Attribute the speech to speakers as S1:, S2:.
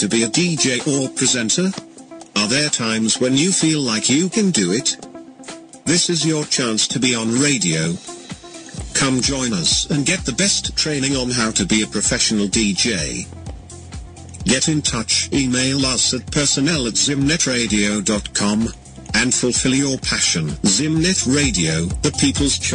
S1: to be a DJ or presenter? Are there times when you feel like you can do it? This is your chance to be on radio. Come join us and get the best training on how to be a professional DJ. Get in touch, email us at personnel@zimnetradio.com, and fulfill your passion. Zimnet Radio, the people's choice.